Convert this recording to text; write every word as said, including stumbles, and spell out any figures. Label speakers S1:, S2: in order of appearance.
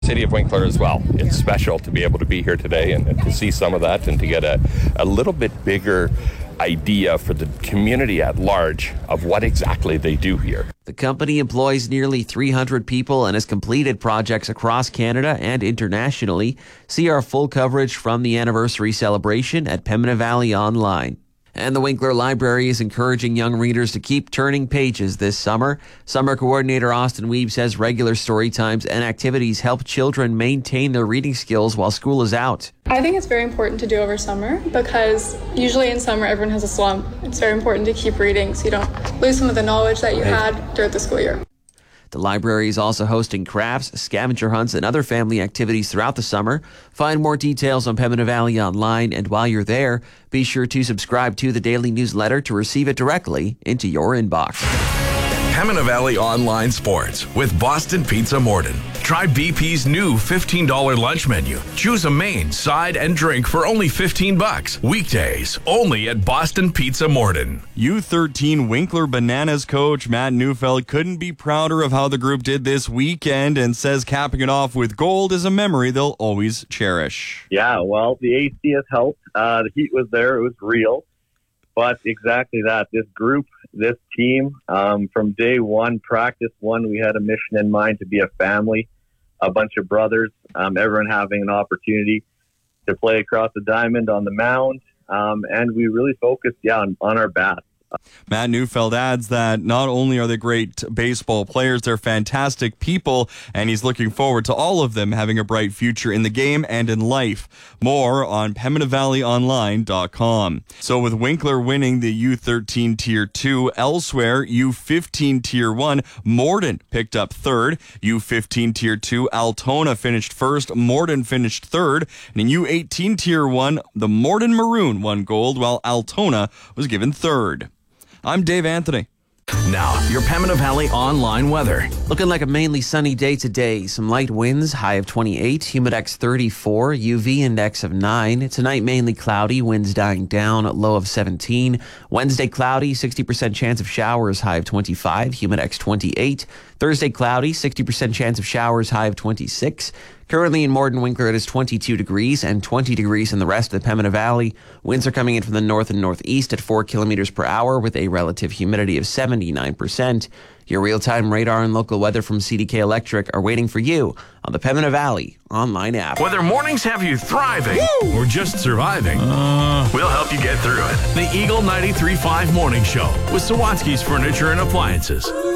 S1: City of Winkler as well. It's special to be able to be here today and, and to see some of that and to get a, a little bit bigger idea for the community at large of what exactly they do here.
S2: The company employs nearly three hundred people and has completed projects across Canada and internationally. See our full coverage from the anniversary celebration at Pembina Valley Online. And the Winkler Library is encouraging young readers to keep turning pages this summer. Summer coordinator Austin Weeb says regular story times and activities help children maintain their reading skills while school is out.
S3: I think it's very important to do over summer because usually in summer everyone has a slump. It's very important to keep reading so you don't lose some of the knowledge that you had throughout the school year.
S2: The library is also hosting crafts, scavenger hunts, and other family activities throughout the summer. Find more details on Pembina Valley Online, and while you're there, be sure to subscribe to the daily newsletter to receive it directly into your inbox.
S4: Pembina Valley Online Sports with Boston Pizza Morden. Try B P's new fifteen dollars lunch menu. Choose a main, side, and drink for only fifteen bucks. Weekdays, only at Boston Pizza Morden.
S5: U thirteen Winkler Bananas coach Matt Neufeld couldn't be prouder of how the group did this weekend and says capping it off with gold is a memory they'll always cherish.
S6: Yeah, well, the A C has helped. Uh, the heat was there. It was real. But exactly that. This group, this team, um, from day one, practice one, we had a mission in mind to be a family, a bunch of brothers, um, everyone having an opportunity to play across the diamond on the mound. Um, and we really focused, yeah, on, on our bats.
S5: Matt Neufeld adds that not only are they great baseball players, they're fantastic people, and he's looking forward to all of them having a bright future in the game and in life. More on Pembina Valley Online dot com. So with Winkler winning the U thirteen Tier two, elsewhere, U fifteen Tier one, Morden picked up third. U fifteen Tier two, Altona finished first. Morden finished third. And in U eighteen Tier one, the Morden Maroon won gold, while Altona was given third. I'm Dave Anthony.
S4: Now, your Pembina Valley Online weather.
S2: Looking like a mainly sunny day today. Some light winds, high of twenty-eight, humidex thirty-four, U V index of nine. Tonight, mainly cloudy, winds dying down, low of seventeen. Wednesday, cloudy, sixty percent chance of showers, high of twenty-five, humidex twenty-eight. Thursday, cloudy, sixty percent chance of showers, high of twenty-six. Currently in Morden Winkler, it is twenty-two degrees and twenty degrees in the rest of the Pembina Valley. Winds are coming in from the north and northeast at four kilometers per hour with a relative humidity of seventy-nine percent. Your real-time radar and local weather from C D K Electric are waiting for you on the Pembina Valley online app.
S4: Whether mornings have you thriving Woo! Or just surviving, uh, we'll help you get through it. The Eagle ninety-three point five Morning Show with Sawatsky's Furniture and Appliances.